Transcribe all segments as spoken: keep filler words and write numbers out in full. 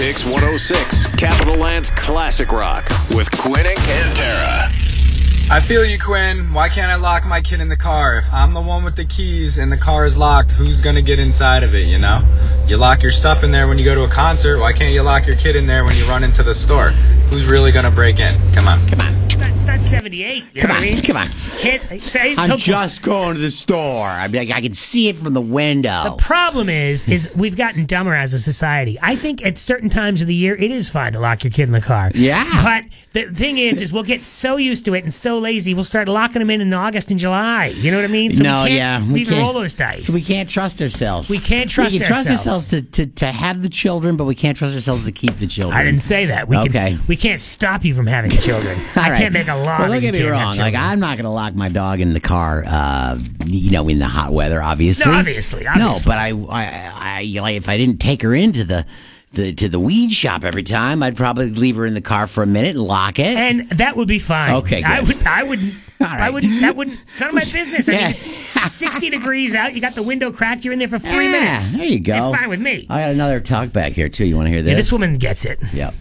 Pix one oh six, Capital Land's Classic Rock with Quinn and Cantera. I feel you, Quinn. Why can't I lock my kid in the car? If I'm the one with the keys and the car is locked, who's going to get inside of it, you know? You lock your stuff in there when you go to a concert. Why can't you lock your kid in there when you run into the store? Who's really going to break in? Come on. Come on. It's not, it's not seventy-eight. You Come know on. what I mean? Come on. Kid, I I'm just going to the store. I mean, I can see it from the window. The problem is, is we've gotten dumber as a society. I think at certain times of the year, it is fine to lock your kid in the car. Yeah. But the thing is, is we'll get so used to it and so lazy, we'll start locking them in in August and July. You know what I mean? So no, we can't yeah, we even can't. roll those dice. So we can't trust ourselves. We can't trust we can trust ourselves. ourselves to, to, to have the children, but we can't trust ourselves to keep the children. I didn't say that. We Okay. can, we can't stop you from having children. All I right. can't make a law. Well, that don't you get me can't have wrong. Like, children. I'm not going to lock my dog in the car, uh, you know, in the hot weather, obviously. No, obviously, obviously. No, but I, I, I, like, if I didn't take her into the, the to the weed shop every time, I'd probably leave her in the car for a minute and lock it. And that would be fine. Okay, I good. would. I would. right. I would. That wouldn't. It's none of my business. I Yeah. mean, it's sixty degrees out. You got the window cracked. You're in there for three Yeah, minutes. There you go. It's fine with me. I got another talk back here too. You want to hear this? Yeah, this woman gets it. Yep.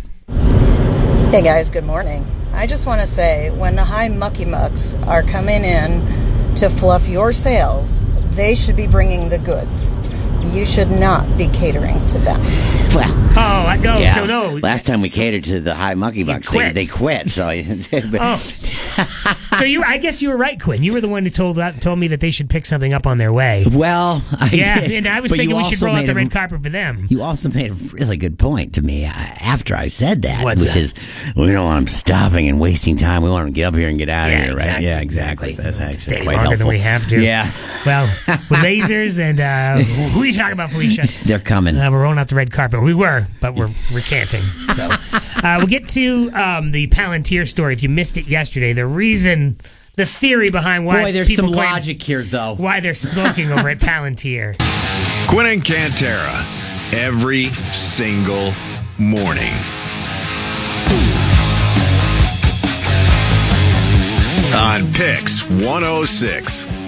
Hey guys, good morning. I just want to say, when the high mucky mucks are coming in to fluff your sails, they should be bringing the goods. You should not be catering to them. Well, Oh, I, oh, yeah. so no. Last time we catered to the high monkey bucks, they, quit. they quit. So, Oh, so you? I guess you were right, Quinn. You were the one who told that, told me that they should pick something up on their way. well, I Yeah, did. and I was But thinking you we should also roll out made the a- red carpet for them. You also made a really good point to me uh, after I said that, What's which that? is we don't want them stopping and wasting time. We want them to get up here and get out Yeah, of here, right? exactly. Yeah, exactly. That's actually Stay quite longer helpful. than we have to. Yeah, Well, with lasers and uh, who are you talking about, Felicia? they're coming. Uh, we're rolling out the red carpet. We were, but we're recanting. So uh, we'll get to um, the Palantir story. If you missed it yesterday, the reason, the theory behind why Boy, there's people some claim logic here, though. why they're smoking over at Palantir. Quinn and Cantera every single morning. On Pix one oh six.